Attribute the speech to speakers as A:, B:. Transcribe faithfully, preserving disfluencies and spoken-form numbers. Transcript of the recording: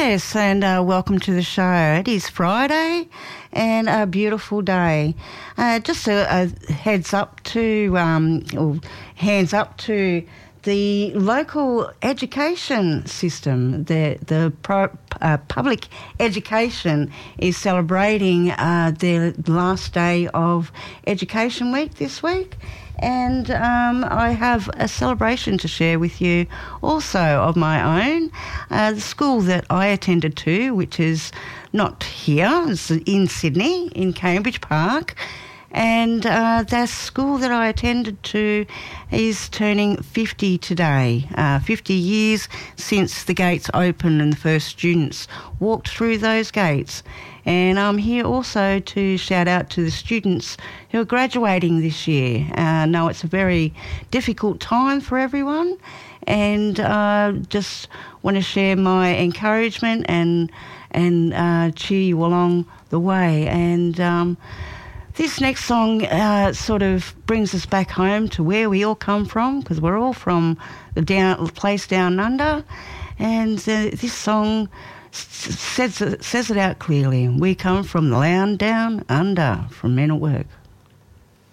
A: Yes, and uh, welcome to the show. It is Friday and a beautiful day. Uh, just a, a heads up to, um, or hands up to the local education system. The, the pro, uh, public education is celebrating uh, their last day of Education Week this week. And um, I have a celebration to share with you also of my own. Uh, the school that I attended to, which is not here, it's in Sydney, in Cambridge Park. And uh, that school that I attended to is turning fifty today, uh, fifty years since the gates opened and the first students walked through those gates. And I'm here also to shout out to the students who are graduating this year. I uh, know it's a very difficult time for everyone, and uh, just want to share my encouragement and and uh, cheer you along the way. And um, this next song uh, sort of brings us back home to where we all come from, because we're all from the down place down under, and uh, this song says it, says it out clearly. We come from the land down under, from Men at Work.